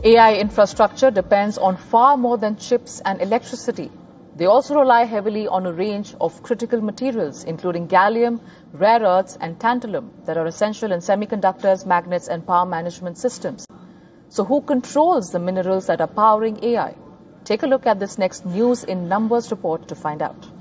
AI infrastructure depends on far more than chips and electricity. They also rely heavily on a range of critical materials, including gallium, rare earths, and tantalum, that are essential in semiconductors, magnets, and power management systems. So who controls the minerals that are powering AI? Take a look at this next News in Numbers report to find out.